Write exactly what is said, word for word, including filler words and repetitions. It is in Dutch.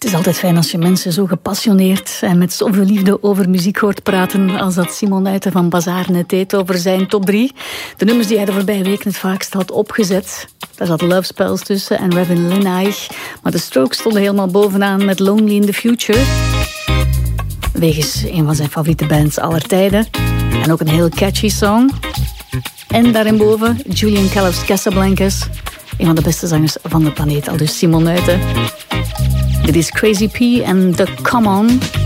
Het is altijd fijn als je mensen zo gepassioneerd en met zoveel liefde over muziek hoort praten als dat Simon Uiten van Bazaar net deed over zijn top drie. De nummers die hij de voorbije weken het vaakst had opgezet. Daar zat Love Spells tussen en Reverend Linnaeus. Maar de Strokes stonden helemaal bovenaan met Lonely in the Future. Wegens een van zijn favoriete bands aller tijden. En ook een heel catchy song. En daarinboven Julian Calip's Casablancas. Een van de beste zangers van de planeet, al dus Simon Uiten. Dit is Crazy P en The Come On.